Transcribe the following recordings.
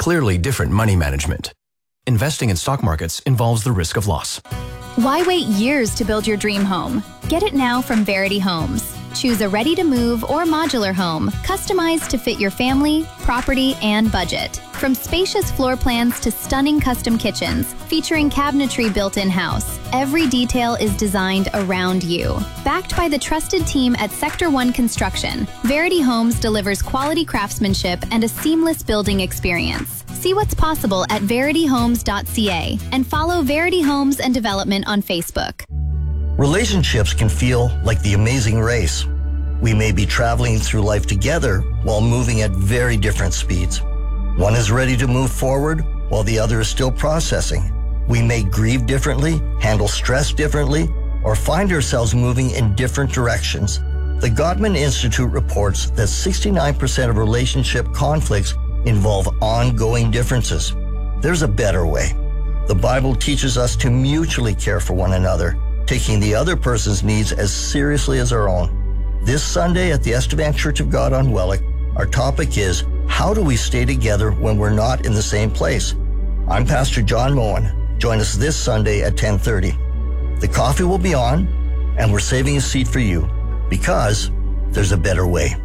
clearly different money management. Investing in stock markets involves the risk of loss. Why wait years to build your dream home? Get it now from Verity Homes. Choose a ready-to-move or modular home, customized to fit your family, property, and budget. From spacious floor plans to stunning custom kitchens, featuring cabinetry built in-house, every detail is designed around you. Backed by the trusted team at Sector 1 Construction, Verity Homes delivers quality craftsmanship and a seamless building experience. See what's possible at verityhomes.ca and follow Verity Homes and Development on Facebook. Relationships can feel like the amazing race. We may be traveling through life together while moving at very different speeds. One is ready to move forward while the other is still processing. We may grieve differently, handle stress differently, or find ourselves moving in different directions. The Gottman Institute reports that 69% of relationship conflicts involve ongoing differences. There's a better way. The Bible teaches us to mutually care for one another, taking the other person's needs as seriously as our own. This Sunday at the Estevan Church of God on Wellick, our topic is, how do we stay together when we're not in the same place? I'm Pastor John Moen. Join us this Sunday at 10:30. The coffee will be on, and we're saving a seat for you, because there's a better way.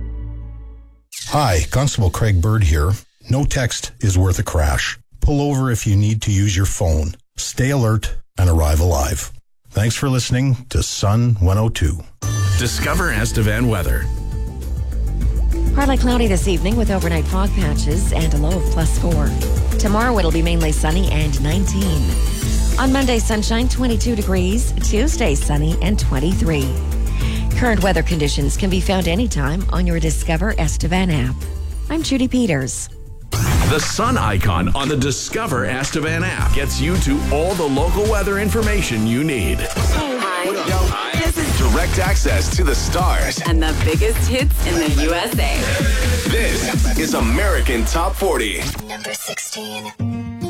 Hi, Constable Craig Bird here. No text is worth a crash. Pull over if you need to use your phone. Stay alert and arrive alive. Thanks for listening to Sun 102. Discover Estevan weather. Partly cloudy this evening with overnight fog patches and a low of +4. Tomorrow it'll be mainly sunny and 19. On Monday, sunshine, 22 degrees. Tuesday, sunny and 23. Current weather conditions can be found anytime on your Discover Estevan app. I'm Judy Peters. The sun icon on the Discover Estevan app gets you to all the local weather information you need. Hi. This is Direct access to the stars and the biggest hits in the USA. This is American Top 40. Number 16.